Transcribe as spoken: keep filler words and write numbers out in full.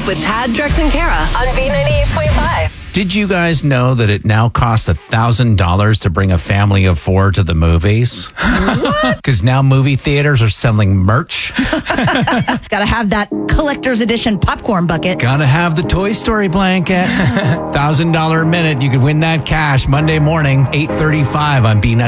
Up with Tad, Drex, and Kara on B ninety-eight point five. Did you guys know that it now costs one thousand dollars to bring a family of four to the movies? What? Because now movie theaters are selling merch. Gotta have that collector's edition popcorn bucket. Gotta have the Toy Story blanket. one thousand dollars a minute. You could win that cash Monday morning, eight thirty-five on B ninety-eight.